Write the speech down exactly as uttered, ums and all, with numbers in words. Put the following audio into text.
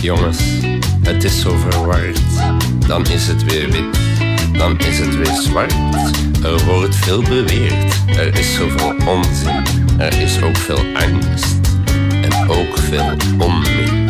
jongens, het is zo verward. Dan is het weer wit, dan is het weer zwart. Er wordt veel beweerd, er is zoveel onzin. Er is ook veel angst en ook veel onmin.